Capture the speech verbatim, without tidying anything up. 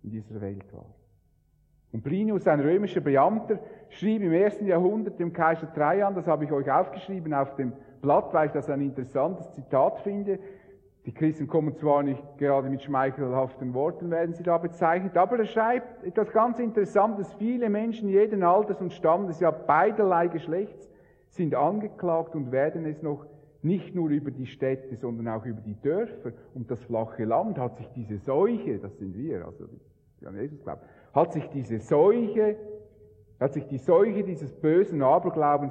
in dieser Welt war. Und Plinius, ein römischer Beamter, schrieb im ersten Jahrhundert dem Kaiser Trajan, das habe ich euch aufgeschrieben auf dem Blatt, weil ich das ein interessantes Zitat finde. Die Christen kommen zwar nicht gerade mit schmeichelhaften Worten, werden sie da bezeichnet, aber er schreibt etwas ganz Interessantes. Viele Menschen jeden Alters und Standes, ja beiderlei Geschlechts, sind angeklagt und werden es noch nicht nur über die Städte, sondern auch über die Dörfer und das flache Land hat sich diese Seuche, das sind wir, also die an Jesus glauben, hat sich diese Seuche, hat sich die Seuche dieses bösen Aberglaubens